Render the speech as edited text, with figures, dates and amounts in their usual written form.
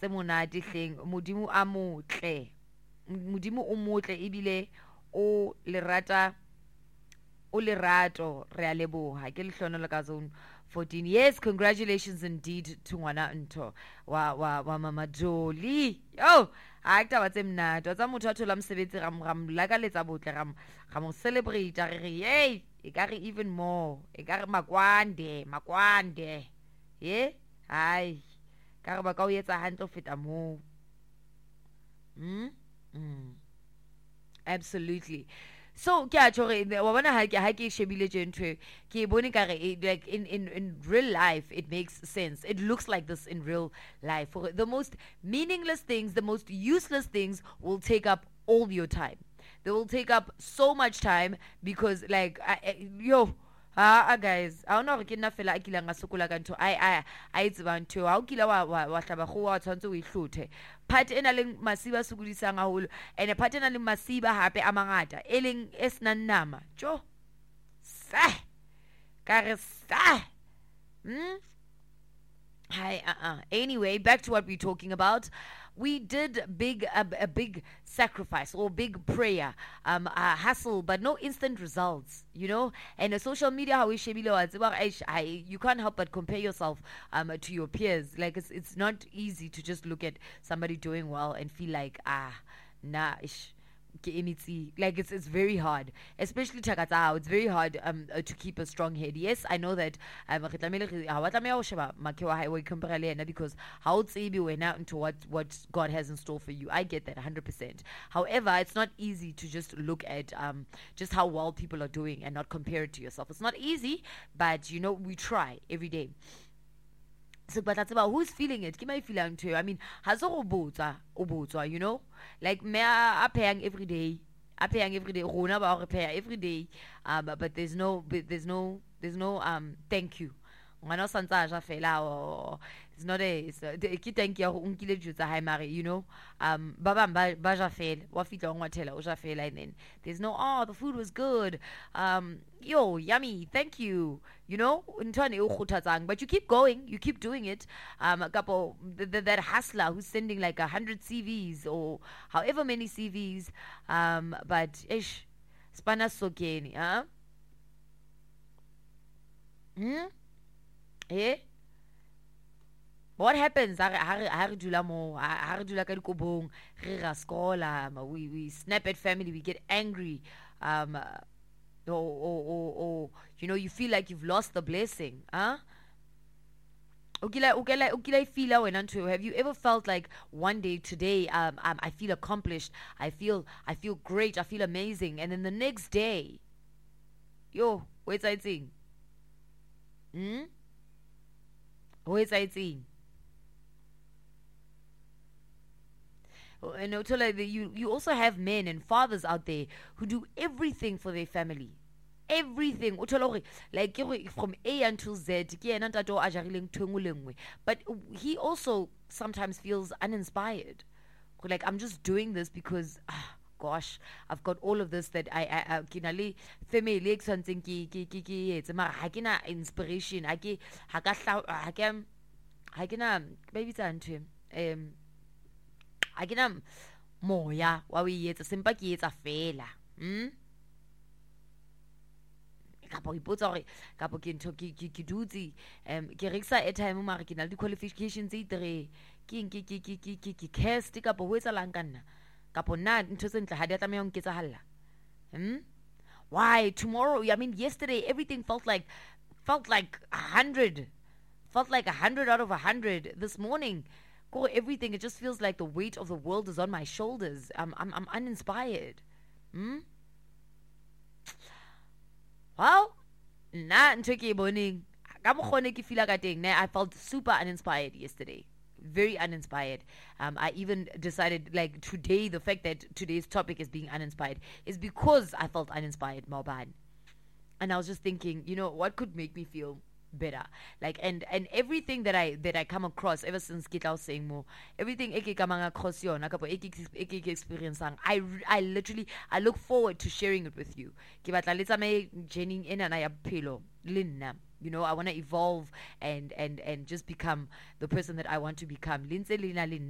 tse monate hleng modimo a motle modimo o motle ebile o lerato re a leboha ke lehlonolo ka zone 14. Yes, congratulations indeed to ngwana ntho wa mama Jolie. Yo, ha ke taba tse mnate wa tsa motho a thola mosebetsi ram lakaletsa botle ram mo celebrate re yey e ka re even more e ka re makwande ye hai ka re ba ka o etsa hantle feta mo absolutely. So ke a tjore wa bona ha ke shebile tjentwe ke bone ka re like in real life it makes sense. It looks like this in real life. For the most meaningless things, the most useless things will take up all your time. They will take up so much time because like guys I don't know ke nna fela a kila nga sokola ka ntho I tseba ntho ha o kila wa hlaba go wa tshwantse o ihlothe part ena le masiba sokodisang haholo and part ena le masiba hape a mangata e leng esna nama jo sa ka re sa anyway, back to what we're talking about. We did a big sacrifice or big prayer, hustle, but no instant results, you know. And social media, how we you can't help but compare yourself to your peers. Like it's not easy to just look at somebody doing well and feel like nah. Like it's very hard, especially Takatao. It's very hard to keep a strong head. Yes, I know that because how it's went out into what God has in store for you. I get that 100%. However, it's not easy to just look at just how well people are doing and not compare it to yourself. It's not easy, but you know we try every day. So, but that's about who's feeling it. I mean, has you know, like me paying every day. I paying every day. Rona ba repair every day. But there's no thank you. Ngwana santsa ja fela it's not ke thank you unkile jutsa hai mari, you know, ba bang ba ja fela wa fitla o ngwathela o ja fela, and then there's no the food was good, yo yummy, thank you, you know, ntwane o khuthatsang, but you keep going, you keep doing it. Couple that hustler who's sending like 100 CVs or however many CVs, but ish spana sokeni what happens? We snap at family, we get angry, or you know, you feel like you've lost the blessing, Have you ever felt like one day today I feel accomplished, I feel great, I feel amazing, and then the next day, yo, where's I thing? Where's I thing? And you also have men and fathers out there who do everything for their family. Everything. Like from A until Z. But he also sometimes feels uninspired. Like, I'm just doing this because gosh, I've got all of this that I family something it's inspiration. I can moya wa we etsa sempa ke etsa fela kapo ipotsa gore kapo ke ntho ke dutse ke rekisa airtime mara ke na le di-qualifications tse itere ke cast kapo ho etsa lang ka nna kapo nna ntho tse ntle ha di a tlameha ho nketsahalla. Why tomorrow? I mean, yesterday everything felt like 100, felt like 100 out of 100. This morning, everything, it just feels like the weight of the world is on my shoulders. I'm uninspired. Well, I felt super uninspired yesterday. Very uninspired. I even decided, like, today, the fact that today's topic is being uninspired is because I felt uninspired, Mauban. And I was just thinking, you know, what could make me feel better? Like, and everything that I come across ever since Kitao saying more, everything eke kamanga across yon, eke experience, I literally look forward to sharing it with you. Kibatla letsa me jening ena na ya pelo linna. You know, I want to evolve and just become the person that I want to become.